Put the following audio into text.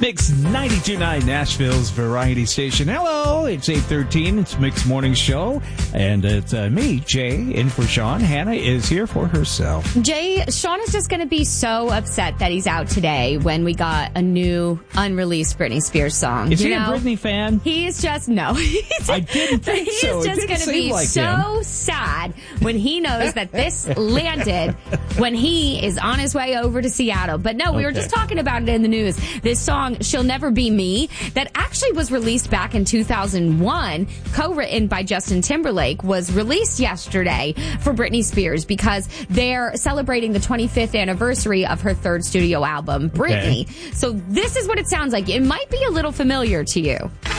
Mix 92.9, Nashville's variety station. Hello, it's 8:13. It's Mix Morning Show. And it's me, Jay, in for Sean. Hannah is here for herself. Jay, Sean is just going to be so upset that he's out today when we got a new unreleased Britney Spears song. Is he a Britney fan? He's just, no. I didn't think so. He's just going to be like so sad when he knows that this landed when he is on his way over to Seattle. But no, we were just talking about it in the news. This song, She'll Never Be Me, that actually was released back in 2001, co-written by Justin Timberlake, was released yesterday for Britney Spears because they're celebrating the 25th anniversary of her third studio album, Britney. So this is what it sounds like. It might be a little familiar to you.